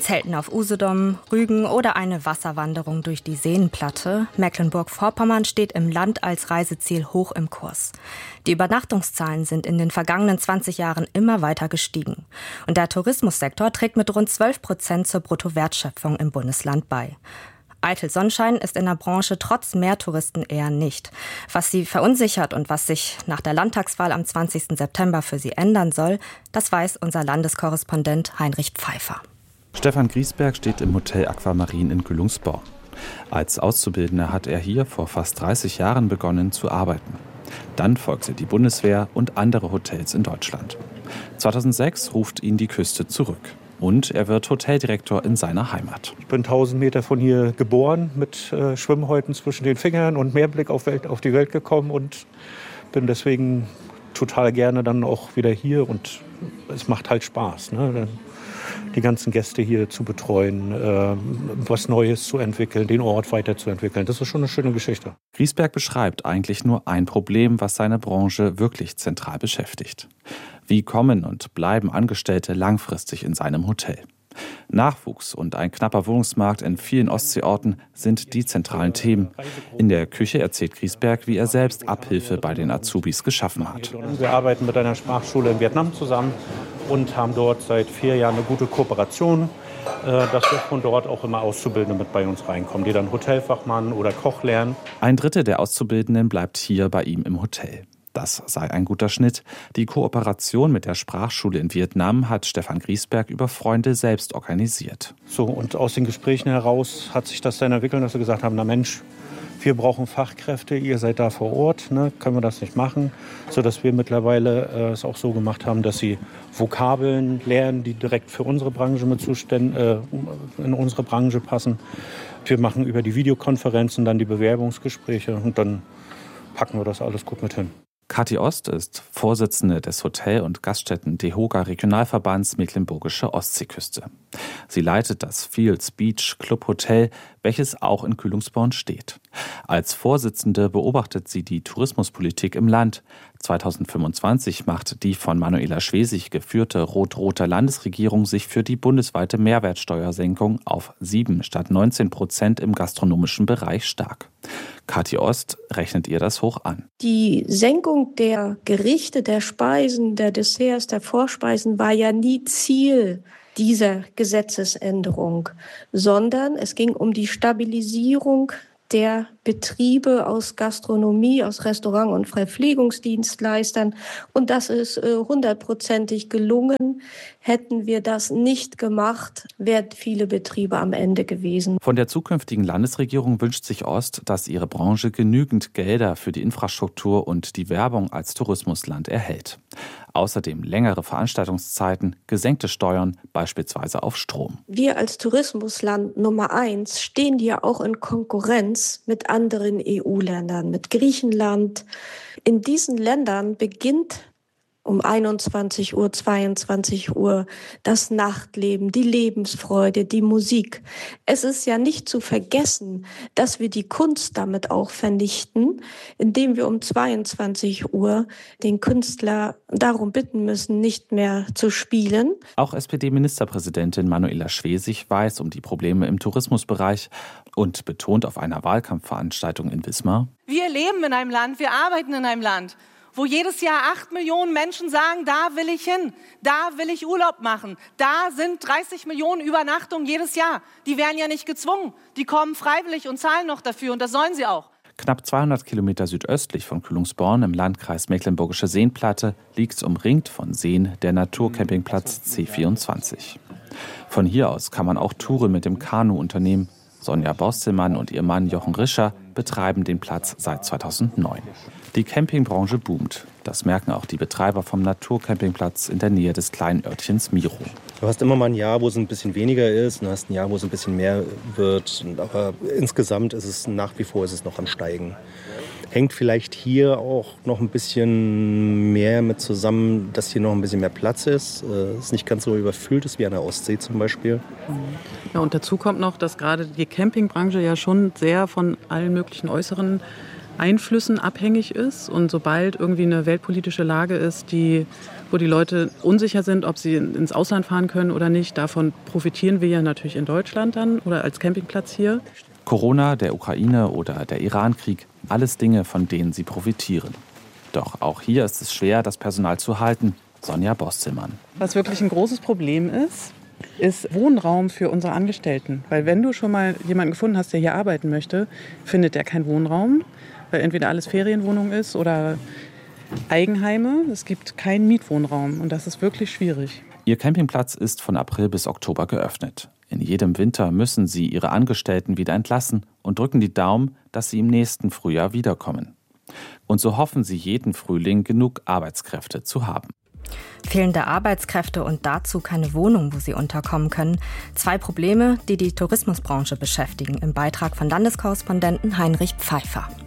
Zelten auf Usedom, Rügen oder eine Wasserwanderung durch die Seenplatte. Mecklenburg-Vorpommern steht im Land als Reiseziel hoch im Kurs. Die Übernachtungszahlen sind in den vergangenen 20 Jahren immer weiter gestiegen. Und der Tourismussektor trägt mit rund 12% zur Bruttowertschöpfung im Bundesland bei. Eitel Sonnenschein ist in der Branche trotz mehr Touristen eher nicht. Was sie verunsichert und was sich nach der Landtagswahl am 20. September für sie ändern soll, das weiß unser Landeskorrespondent Heinrich Pfeiffer. Stefan Griesberg steht im Hotel Aquamarin in Kühlungsborn. Als Auszubildender hat er hier vor fast 30 Jahren begonnen zu arbeiten. Dann folgte die Bundeswehr und andere Hotels in Deutschland. 2006 ruft ihn die Küste zurück. Und er wird Hoteldirektor in seiner Heimat. Ich bin 1000 Meter von hier geboren, mit Schwimmhäuten zwischen den Fingern und Mehrblick auf die Welt gekommen und bin deswegen total gerne dann auch wieder hier. Und es macht halt Spaß, ne? Die ganzen Gäste hier zu betreuen, was Neues zu entwickeln, den Ort weiterzuentwickeln. Das ist schon eine schöne Geschichte. Griesberg beschreibt eigentlich nur ein Problem, was seine Branche wirklich zentral beschäftigt. Wie kommen und bleiben Angestellte langfristig in seinem Hotel? Nachwuchs und ein knapper Wohnungsmarkt in vielen Ostseeorten sind die zentralen Themen. In der Küche erzählt Griesberg, wie er selbst Abhilfe bei den Azubis geschaffen hat. Wir arbeiten mit einer Sprachschule in Vietnam zusammen und haben dort seit 4 Jahren eine gute Kooperation, dass wir von dort auch immer Auszubildende mit bei uns reinkommen, die dann Hotelfachmann oder Koch lernen. 1/3 der Auszubildenden bleibt hier bei ihm im Hotel. Das sei ein guter Schnitt. Die Kooperation mit der Sprachschule in Vietnam hat Stefan Griesberg über Freunde selbst organisiert. So, und aus den Gesprächen heraus hat sich das dann entwickelt, dass wir gesagt haben, na Mensch, wir brauchen Fachkräfte, ihr seid da vor Ort, ne, können wir das nicht machen? Sodass wir mittlerweile es auch so gemacht haben, dass sie Vokabeln lernen, die direkt für unsere Branche in unsere Branche passen. Wir machen über die Videokonferenzen dann die Bewerbungsgespräche und dann packen wir das alles gut mit hin. Kathi Ost ist Vorsitzende des Hotel- und Gaststätten-DEHOGA Regionalverbands Mecklenburgische Ostseeküste. Sie leitet das Fields Beach Club Hotel, welches auch in Kühlungsborn steht. Als Vorsitzende beobachtet sie die Tourismuspolitik im Land. 2025 macht die von Manuela Schwesig geführte rot-rote Landesregierung sich für die bundesweite Mehrwertsteuersenkung auf 7 statt 19% im gastronomischen Bereich stark. Kathi Ost rechnet ihr das hoch an. Die Senkung der Gerichte, der Speisen, der Desserts, der Vorspeisen war ja nie Ziel dieser Gesetzesänderung, sondern es ging um die Stabilisierung der Betriebe aus Gastronomie, aus Restaurant- und Verpflegungsdienstleistern. Und das ist 100%ig gelungen. Hätten wir das nicht gemacht, wären viele Betriebe am Ende gewesen. Von der zukünftigen Landesregierung wünscht sich Ost, dass ihre Branche genügend Gelder für die Infrastruktur und die Werbung als Tourismusland erhält. Außerdem längere Veranstaltungszeiten, gesenkte Steuern, beispielsweise auf Strom. Wir als Tourismusland Nummer 1 stehen ja auch in Konkurrenz mit anderen EU-Ländern, mit Griechenland. In diesen Ländern beginnt um 21 Uhr, 22 Uhr das Nachtleben, die Lebensfreude, die Musik. Es ist ja nicht zu vergessen, dass wir die Kunst damit auch vernichten, indem wir um 22 Uhr den Künstler darum bitten müssen, nicht mehr zu spielen. Auch SPD-Ministerpräsidentin Manuela Schwesig weiß um die Probleme im Tourismusbereich und betont auf einer Wahlkampfveranstaltung in Wismar: Wir leben in einem Land, wir arbeiten in einem Land, wo jedes Jahr 8 Millionen Menschen sagen, da will ich hin, da will ich Urlaub machen. Da sind 30 Millionen Übernachtungen jedes Jahr. Die werden ja nicht gezwungen. Die kommen freiwillig und zahlen noch dafür und das sollen sie auch. Knapp 200 Kilometer südöstlich von Kühlungsborn im Landkreis Mecklenburgische Seenplatte liegt umringt von Seen der Naturcampingplatz C24. Von hier aus kann man auch Touren mit dem Kanu unternehmen. Sonja Bostelmann und ihr Mann Jochen Rischer betreiben den Platz seit 2009. Die Campingbranche boomt. Das merken auch die Betreiber vom Naturcampingplatz in der Nähe des kleinen Örtchens Miro. Du hast immer mal ein Jahr, wo es ein bisschen weniger ist, und du hast ein Jahr, wo es ein bisschen mehr wird. Aber insgesamt ist es nach wie vor noch am Steigen. Hängt vielleicht hier auch noch ein bisschen mehr mit zusammen, dass hier noch ein bisschen mehr Platz ist. Es nicht ganz so überfüllt ist wie an der Ostsee zum Beispiel. Ja, und dazu kommt noch, dass gerade die Campingbranche ja schon sehr von allen möglichen äußeren Einflüssen abhängig ist. Und sobald irgendwie eine weltpolitische Lage ist, wo die Leute unsicher sind, ob sie ins Ausland fahren können oder nicht, davon profitieren wir ja natürlich in Deutschland dann oder als Campingplatz hier. Corona, der Ukraine oder der Iran-Krieg, alles Dinge, von denen sie profitieren. Doch auch hier ist es schwer, das Personal zu halten. Sonja Bostelmann. Was wirklich ein großes Problem ist Wohnraum für unsere Angestellten. Weil wenn du schon mal jemanden gefunden hast, der hier arbeiten möchte, findet der keinen Wohnraum, weil entweder alles Ferienwohnung ist oder Eigenheime. Es gibt keinen Mietwohnraum und das ist wirklich schwierig. Ihr Campingplatz ist von April bis Oktober geöffnet. In jedem Winter müssen sie ihre Angestellten wieder entlassen und drücken die Daumen, dass sie im nächsten Frühjahr wiederkommen. Und so hoffen sie jeden Frühling genug Arbeitskräfte zu haben. Fehlende Arbeitskräfte und dazu keine Wohnung, wo sie unterkommen können. 2 Probleme, die die Tourismusbranche beschäftigen, im Beitrag von Landeskorrespondenten Heinrich Pfeiffer.